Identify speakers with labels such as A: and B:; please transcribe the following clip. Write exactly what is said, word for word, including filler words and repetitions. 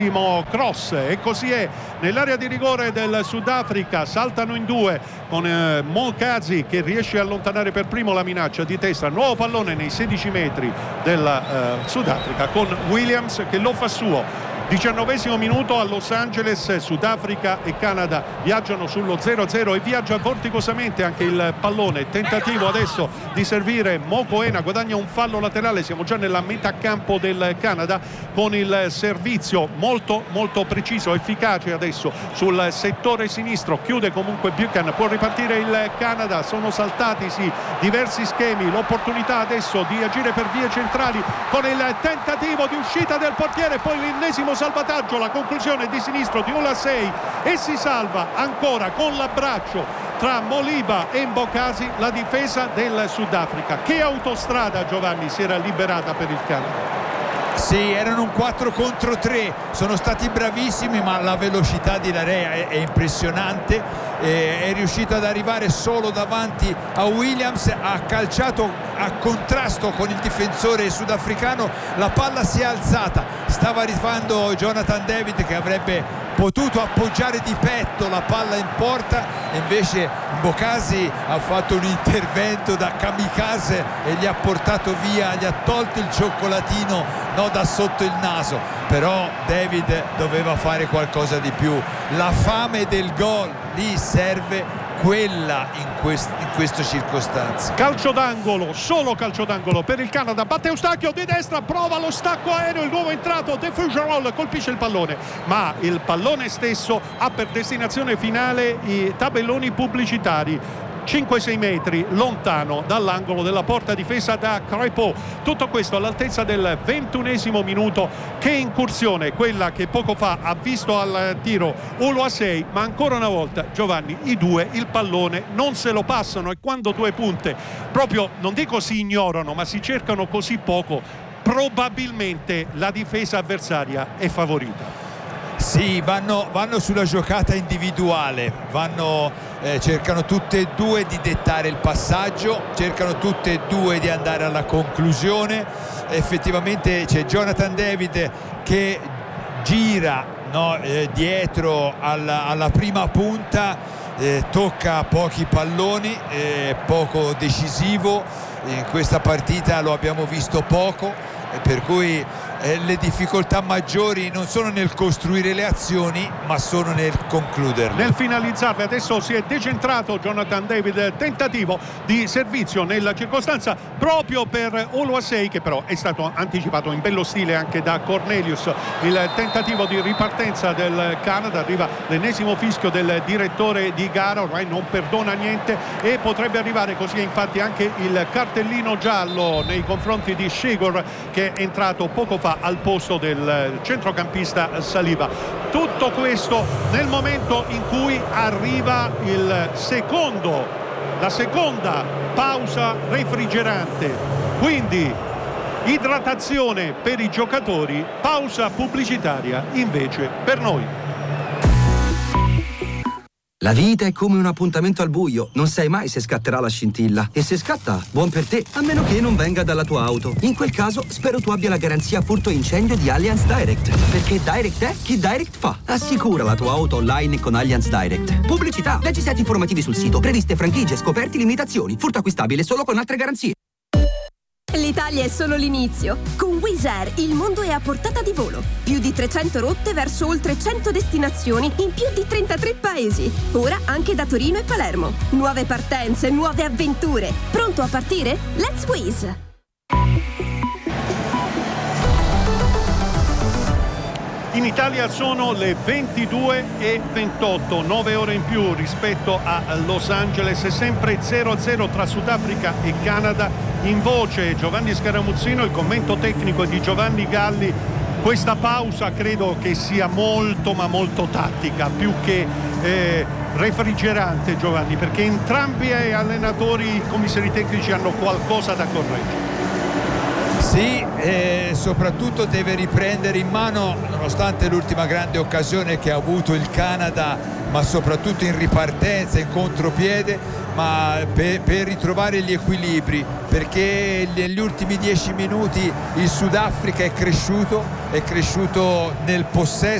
A: cross, e così è. Nell'area di rigore del Sudafrica saltano in due con eh, Mokazi che riesce a allontanare per primo la minaccia di testa. Nuovo pallone nei sedici metri del eh, Sudafrica con Williams che lo fa suo. diciannovesimo minuto a Los Angeles. Sudafrica e Canada viaggiano sullo zero a zero e viaggia vorticosamente anche il pallone. Tentativo adesso di servire Mokoena, guadagna un fallo laterale. Siamo già nella metà campo del Canada con il servizio molto molto preciso, efficace adesso sul settore sinistro. Chiude comunque Buchan, può ripartire il Canada. Sono saltati sì diversi schemi, l'opportunità adesso di agire per vie centrali con il tentativo di uscita del portiere, poi l'ennesimo salvataggio, la conclusione di sinistro di Olasei e si salva ancora con l'abbraccio tra Moliba e Mbokasi la difesa del Sudafrica. Che autostrada, Giovanni, si era liberata per il Canada.
B: Sì, erano un quattro contro tre, sono stati bravissimi, ma la velocità di Larea è, è impressionante. Eh, è riuscito ad arrivare solo davanti a Williams, ha calciato a contrasto con il difensore sudafricano, la palla si è alzata, stava arrivando Jonathan David che avrebbe potuto appoggiare di petto la palla in porta, e invece Mbokasi ha fatto un intervento da kamikaze e gli ha portato via, gli ha tolto il cioccolatino no, da sotto il naso. Però David doveva fare qualcosa di più, la fame del gol lì serve quella in, quest- in queste circostanze.
A: Calcio d'angolo, solo calcio d'angolo per il Canada. Batte Eustachio di destra, prova lo stacco aereo, il nuovo entrato De Fougerolles colpisce il pallone, ma il pallone stesso ha per destinazione finale i tabelloni pubblicitari. cinque sei metri lontano dall'angolo della porta difesa da Crépeau. Tutto questo all'altezza del ventunesimo minuto. Che incursione quella che poco fa ha visto al tiro Oluwasei, ma ancora una volta, Giovanni, i due il pallone non se lo passano, e quando due punte proprio, non dico si ignorano, ma si cercano così poco, probabilmente la difesa avversaria è favorita.
B: Sì, vanno, vanno sulla giocata individuale, vanno, eh, cercano tutte e due di dettare il passaggio, cercano tutte e due di andare alla conclusione. Effettivamente c'è Jonathan David che gira no, eh, dietro alla, alla prima punta, eh, tocca pochi palloni, eh, poco decisivo. In questa partita lo abbiamo visto poco, eh, per cui Eh, le difficoltà maggiori non sono nel costruire le azioni, ma sono nel concluderle,
A: nel finalizzarle. Adesso si è decentrato Jonathan David, tentativo di servizio nella circostanza proprio per Oluwasei, che però è stato anticipato in bello stile anche da Cornelius. Il tentativo di ripartenza del Canada, arriva l'ennesimo fischio del direttore di gara, ormai non perdona niente e potrebbe arrivare così infatti anche il cartellino giallo nei confronti di Shigor, che è entrato poco fa al posto del centrocampista Saliba. Tutto questo nel momento in cui arriva il secondo la seconda pausa refrigerante, quindi idratazione per i giocatori, pausa pubblicitaria invece per noi.
C: La vita è come un appuntamento al buio, non sai mai se scatterà la scintilla. E se scatta, buon per te, a meno che non venga dalla tua auto. In quel caso, spero tu abbia la garanzia furto incendio di Allianz Direct. Perché Direct è chi Direct fa. Assicura la tua auto online con Allianz Direct. Pubblicità, leggi set informativi sul sito, previste franchigie, scoperti, limitazioni. Furto acquistabile solo con altre garanzie.
D: L'Italia è solo l'inizio. Con Wizz Air il mondo è a portata di volo. Più di trecento rotte verso oltre cento destinazioni in più di trentatré paesi. Ora anche da Torino e Palermo. Nuove partenze, nuove avventure. Pronto a partire? Let's Wizz!
A: In Italia sono le ventidue e ventotto, nove ore in più rispetto a Los Angeles, è sempre zero a zero tra Sudafrica e Canada. In voce Giovanni Scaramuzzino, il commento tecnico è di Giovanni Galli. Questa pausa credo che sia molto ma molto tattica, più che eh, refrigerante, Giovanni, perché entrambi gli allenatori, i commissari tecnici hanno qualcosa da correggere.
B: Sì, e soprattutto deve riprendere in mano, nonostante l'ultima grande occasione che ha avuto il Canada, ma soprattutto in ripartenza, in contropiede, ma per, per ritrovare gli equilibri, perché negli ultimi dieci minuti il Sudafrica è cresciuto, è cresciuto nel possesso